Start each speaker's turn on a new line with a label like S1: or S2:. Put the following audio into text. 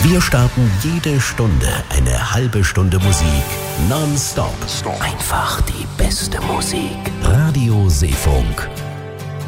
S1: Wir starten jede Stunde eine halbe Stunde Musik. Non-stop. Einfach die beste Musik. Radio Seefunk.